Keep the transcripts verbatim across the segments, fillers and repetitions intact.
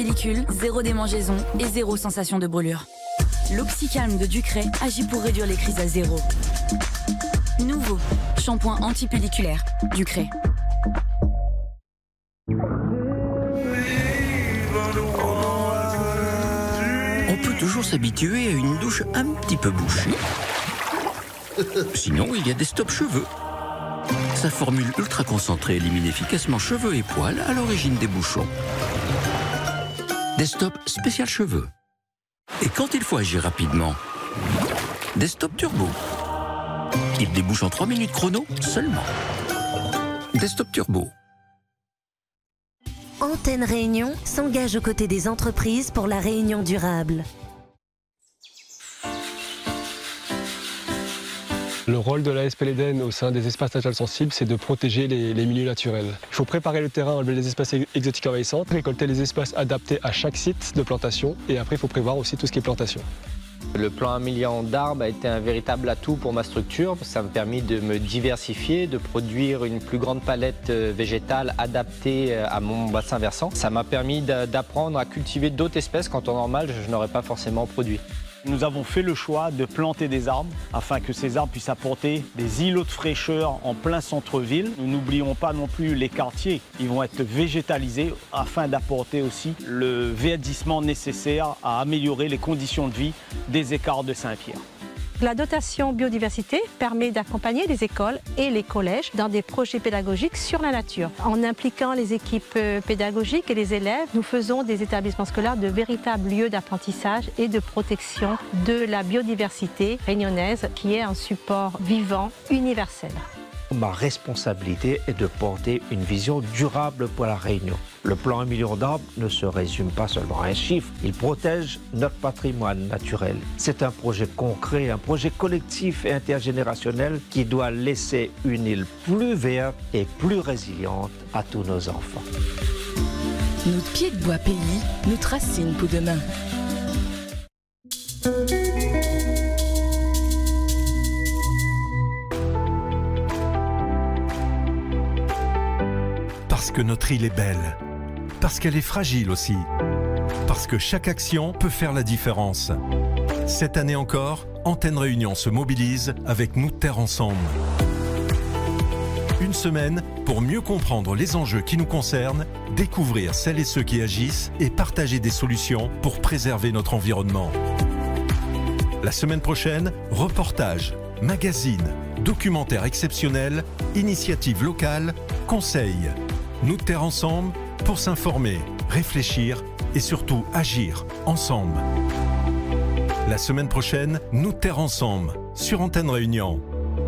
pellicule, zéro démangeaison et zéro sensation de brûlure. L'Oxycalm de Ducray agit pour réduire les crises à zéro. Nouveau, shampoing antipelliculaire, Ducray. On peut toujours s'habituer à une douche un petit peu bouchée. Sinon, il y a des Stop cheveux. Sa formule ultra concentrée élimine efficacement cheveux et poils à l'origine des bouchons. Des Stop spécial cheveux. Et quand il faut agir rapidement, des Stop Turbo. Il débouche en trois minutes chrono seulement. Des Stop Turbo. Antenne Réunion s'engage aux côtés des entreprises pour la Réunion durable. Le rôle de l'A S P L E D N au sein des espaces naturels sensibles, c'est de protéger les, les milieux naturels. Il faut préparer le terrain, enlever les espèces exotiques envahissantes, récolter les espaces adaptés à chaque site de plantation et après il faut prévoir aussi tout ce qui est plantation. Le plan un million d'arbres a été un véritable atout pour ma structure. Ça m'a permis de me diversifier, de produire une plus grande palette végétale adaptée à mon bassin versant. Ça m'a permis d'apprendre à cultiver d'autres espèces qu'en temps normal je n'aurais pas forcément produit. Nous avons fait le choix de planter des arbres afin que ces arbres puissent apporter des îlots de fraîcheur en plein centre-ville. Nous n'oublions pas non plus les quartiers. Ils vont être végétalisés afin d'apporter aussi le verdissement nécessaire à améliorer les conditions de vie des écarts de Saint-Pierre. La dotation biodiversité permet d'accompagner les écoles et les collèges dans des projets pédagogiques sur la nature. En impliquant les équipes pédagogiques et les élèves, nous faisons des établissements scolaires de véritables lieux d'apprentissage et de protection de la biodiversité réunionnaise, qui est un support vivant universel. Ma responsabilité est de porter une vision durable pour la Réunion. Le plan un million d'arbres ne se résume pas seulement à un chiffre, il protège notre patrimoine naturel. C'est un projet concret, un projet collectif et intergénérationnel qui doit laisser une île plus verte et plus résiliente à tous nos enfants. Notre pied de bois pays, notre racine pour demain. Parce que notre île est belle, parce qu'elle est fragile aussi, parce que chaque action peut faire la différence. Cette année encore, Antenne Réunion se mobilise avec Nous Terre Ensemble. Une semaine pour mieux comprendre les enjeux qui nous concernent, découvrir celles et ceux qui agissent et partager des solutions pour préserver notre environnement. La semaine prochaine, reportages, magazines, documentaires exceptionnels, initiatives locales, conseils. Nous Terre Ensemble pour s'informer, réfléchir et surtout agir ensemble. La semaine prochaine, Nous Terre Ensemble sur Antenne Réunion.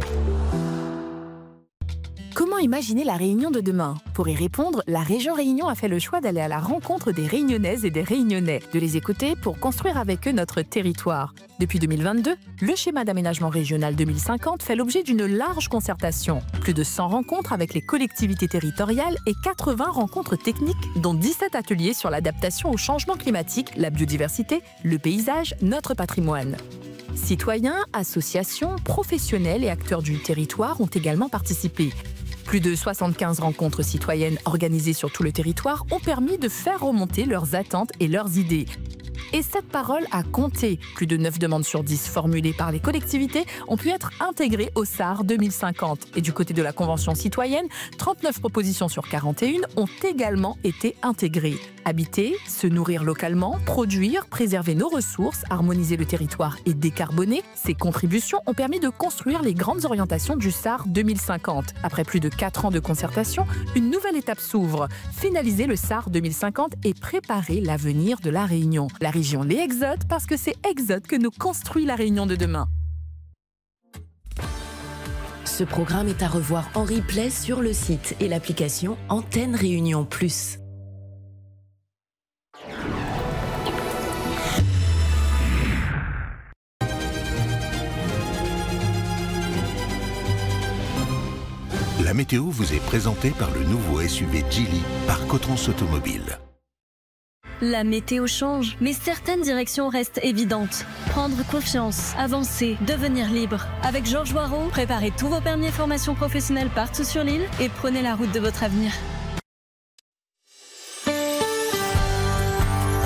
Comment imaginer la Réunion de demain? Pour y répondre, la région Réunion a fait le choix d'aller à la rencontre des Réunionnaises et des Réunionnais, de les écouter pour construire avec eux notre territoire. Depuis deux mille vingt-deux, le schéma d'aménagement régional deux mille cinquante fait l'objet d'une large concertation. Plus de cent rencontres avec les collectivités territoriales et quatre-vingts rencontres techniques, dont dix-sept ateliers sur l'adaptation au changement climatique, la biodiversité, le paysage, notre patrimoine. Citoyens, associations, professionnels et acteurs du territoire ont également participé. Plus de soixante-quinze rencontres citoyennes organisées sur tout le territoire ont permis de faire remonter leurs attentes et leurs idées. Et cette parole a compté. Plus de neuf demandes sur dix formulées par les collectivités ont pu être intégrées au S A R deux mille cinquante. Et du côté de la Convention citoyenne, trente-neuf propositions sur quarante et une ont également été intégrées. Habiter, se nourrir localement, produire, préserver nos ressources, harmoniser le territoire et décarboner, ces contributions ont permis de construire les grandes orientations du S A R deux mille cinquante. Après plus de quatre ans de concertation, une nouvelle étape s'ouvre. Finaliser le S A R deux mille cinquante et préparer l'avenir de la Réunion. La région les exote parce que c'est exote que nous construit la Réunion de demain. Ce programme est à revoir en replay sur le site et l'application Antenne Réunion Plus. La météo vous est présentée par le nouveau S U V Geely par Cotrans Automobile. La météo change, mais certaines directions restent évidentes. Prendre confiance, avancer, devenir libre. Avec Georges Boireau, préparez tous vos permis et formations professionnelles partout sur l'île et prenez la route de votre avenir.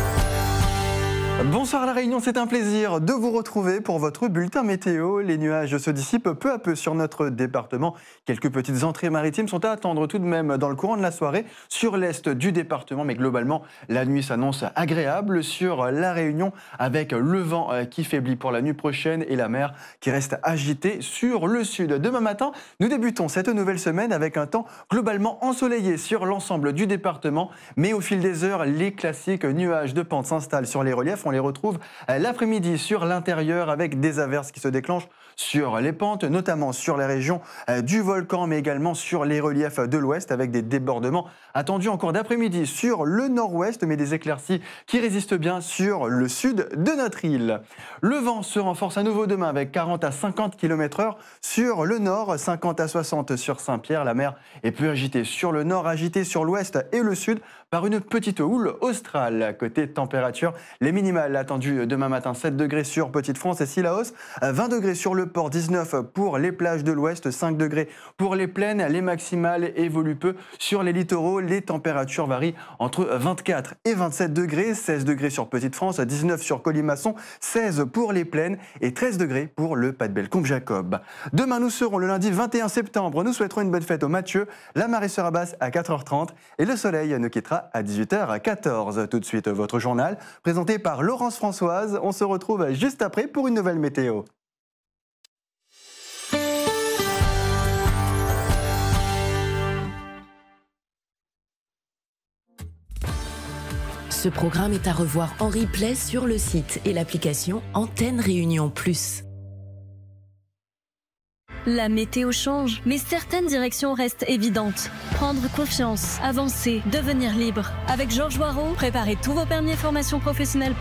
Bonsoir La Réunion, c'est un plaisir de vous retrouver pour votre bulletin météo. Les nuages se dissipent peu à peu sur notre département. Quelques petites entrées maritimes sont à attendre tout de même dans le courant de la soirée sur l'est du département. Mais globalement, la nuit s'annonce agréable sur La Réunion avec le vent qui faiblit pour la nuit prochaine et la mer qui reste agitée sur le sud. Demain matin, nous débutons cette nouvelle semaine avec un temps globalement ensoleillé sur l'ensemble du département. Mais au fil des heures, les classiques nuages de pente s'installent sur les reliefs. On les retrouve l'après-midi sur l'intérieur avec des averses qui se déclenchent sur les pentes, notamment sur les régions du volcan, mais également sur les reliefs de l'ouest avec des débordements attendus encore d'après-midi sur le nord-ouest, mais des éclaircies qui résistent bien sur le sud de notre île. Le vent se renforce à nouveau demain avec quarante à cinquante kilomètres heure sur le nord, cinquante à soixante sur Saint-Pierre. La mer est peu agitée sur le nord, agitée sur l'ouest et le sud par une petite houle australe. Côté température, les minimales attendues demain matin, sept degrés sur Petite-France et Sillaos, vingt degrés sur le port, dix-neuf pour les plages de l'ouest, cinq degrés pour les plaines. Les maximales évoluent peu sur les littoraux. Les températures varient entre vingt-quatre et vingt-sept degrés, seize degrés sur Petite-France, dix-neuf sur Colimaçon, seize pour les plaines et treize degrés pour le Pas-de-Bellecombe-Jacob. Demain, nous serons le lundi vingt et un septembre. Nous souhaiterons une bonne fête aux Mathieu. La marée sera basse à quatre heures trente et le soleil nous quittera à dix-huit heures quatorze. Tout de suite, votre journal présenté par Laurence Françoise. On se retrouve juste après pour une nouvelle météo. Ce programme est à revoir en replay sur le site et l'application Antenne Réunion Plus. La météo change, mais certaines directions restent évidentes. Prendre confiance, avancer, devenir libre. Avec Georges Warreau, préparez tous vos permis et formations professionnelles par